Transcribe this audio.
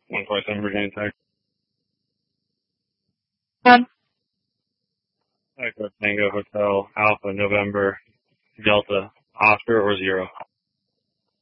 127 Virginia Tech. Echo Tango Hotel Alpha November Delta Oscar or 0.